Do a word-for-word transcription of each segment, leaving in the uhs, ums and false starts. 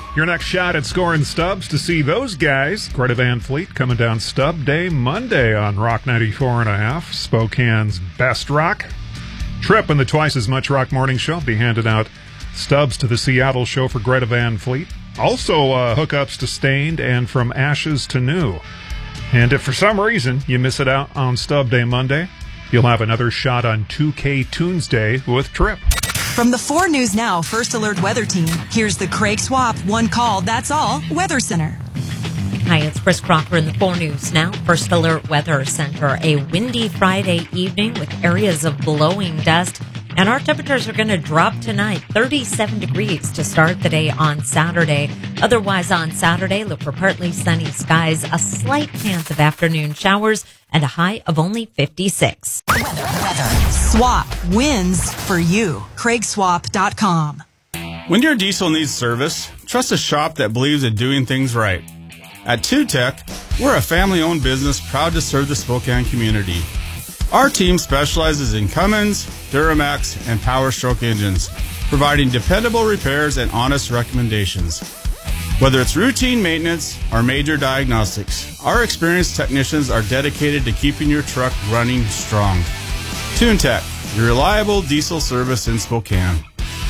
Your next shot at scoring stubs to see those guys. Greta Van Fleet coming down Stub Day Monday on Rock ninety-four and a half, Spokane's best rock. Trip and the Twice as Much Rock Morning Show be handing out stubs to the Seattle show for Greta Van Fleet. Also uh, hookups to Stained and From Ashes to New. And if for some reason you miss it out on Stub Day Monday, you'll have another shot on two K Tunes Day with Trip. From the four News Now First Alert Weather Team, here's the Craig Swap One Call, That's All Weather Center. Hi, it's Chris Crocker in the four News Now First Alert Weather Center. A windy Friday evening with areas of blowing dust. And our temperatures are going to drop tonight, thirty-seven degrees to start the day on Saturday. Otherwise, on Saturday, look for partly sunny skies, a slight chance of afternoon showers, and a high of only fifty-six. Weather, weather. Swap wins for you. Craig Swap dot com. When your diesel needs service, trust a shop that believes in doing things right. At two Tech, we're a family-owned business proud to serve the Spokane community. Our team specializes in Cummins, Duramax, and Power Stroke engines, providing dependable repairs and honest recommendations. Whether it's routine maintenance or major diagnostics, our experienced technicians are dedicated to keeping your truck running strong. TuneTech, your reliable diesel service in Spokane.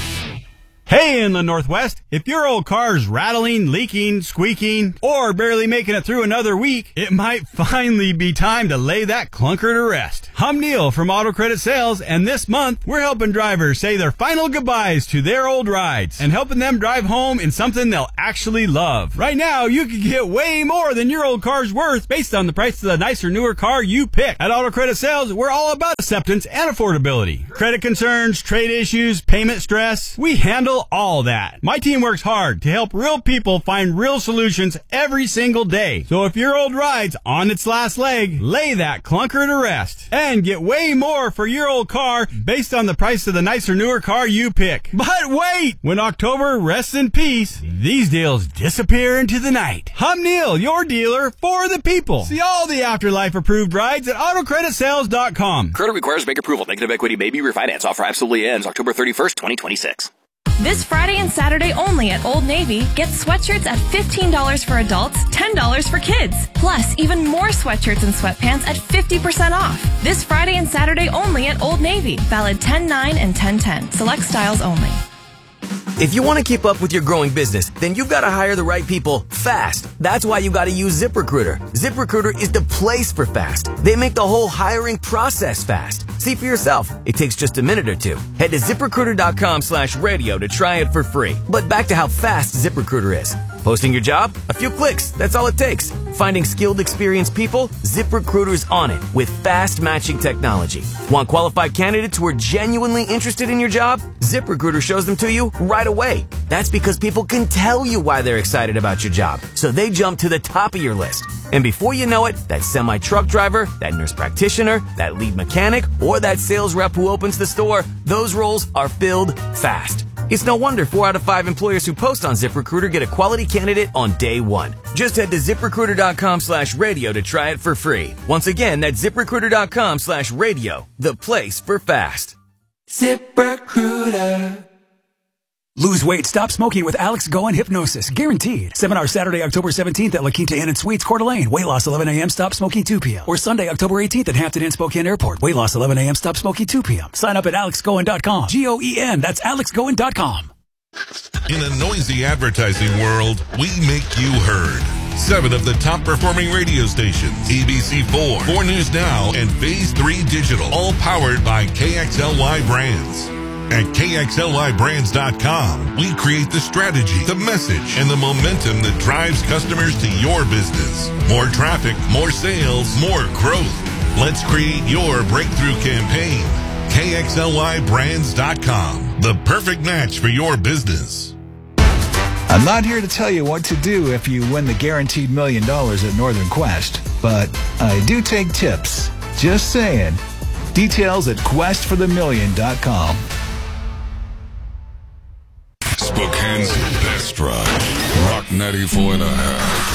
Hey, in the Northwest, if your old car's rattling, leaking, squeaking, or barely making it through another week, it might finally be time to lay that clunker to rest. I'm Neil from Auto Credit Sales, and this month, we're helping drivers say their final goodbyes to their old rides and helping them drive home in something they'll actually love. Right now, you can get way more than your old car's worth based on the price of the nicer, newer car you pick. At Auto Credit Sales, we're all about acceptance and affordability. Credit concerns, trade issues, payment stress, we handle all that. My team works hard to help real people find real solutions every single day. So if your old ride's on its last leg, lay that clunker to rest and get way more for your old car based on the price of the nicer, newer car you pick. But wait! When October rests in peace, these deals disappear into the night. I'm Neil, your dealer for the people. See all the Afterlife approved rides at auto credit sales dot com. Credit requires bank approval. Negative equity may be refinanced. Offer absolutely ends October thirty-first, twenty twenty-six. This Friday and Saturday only at Old Navy, get sweatshirts at fifteen dollars for adults, ten dollars for kids. Plus, even more sweatshirts and sweatpants at fifty percent off. This Friday and Saturday only at Old Navy. Valid ten nine and ten ten. Select styles only. If you want to keep up with your growing business, then you've got to hire the right people fast. That's why you got to use ZipRecruiter. ZipRecruiter is the place for fast. They make the whole hiring process fast. See for yourself. It takes just a minute or two. Head to ZipRecruiter.com slash radio to try it for free. But back to how fast ZipRecruiter is. Posting your job? A few clicks. That's all it takes. Finding skilled, experienced people? ZipRecruiter's on it with fast matching technology. Want qualified candidates who are genuinely interested in your job? ZipRecruiter shows them to you right away. That's because people can tell you why they're excited about your job. So they jump to the top of your list. And before you know it, that semi-truck driver, that nurse practitioner, that lead mechanic, or that sales rep who opens the store, those roles are filled fast. It's no wonder four out of five employers who post on ZipRecruiter get a quality candidate on day one. Just head to ZipRecruiter.com slash radio to try it for free. Once again, that's ZipRecruiter.com slash radio, the place for fast. ZipRecruiter. Lose weight, stop smoking with Alex Goen Hypnosis. Guaranteed. Seminar Saturday, October seventeenth at La Quinta Inn and Suites, Coeur d'Alene. Weight loss eleven a.m., stop smoking two p.m. Or Sunday, October eighteenth at Hampton Inn, Spokane Airport. Weight loss eleven a.m., stop smoking two p.m. Sign up at alex goen dot com. G O E N. That's alex goen dot com. In a noisy advertising world, we make you heard. Seven of the top performing radio stations, A B C four, four News Now, and Phase three Digital, all powered by K X L Y Brands. At K X L Y brands dot com, we create the strategy, the message, and the momentum that drives customers to your business. More traffic, more sales, more growth. Let's create your breakthrough campaign. K X L Y brands dot com, the perfect match for your business. I'm not here to tell you what to do if you win the guaranteed million dollars at Northern Quest, but I do take tips. Just saying. Details at quest for the million dot com. Spokane's best rock. Rock ninety-four and a half.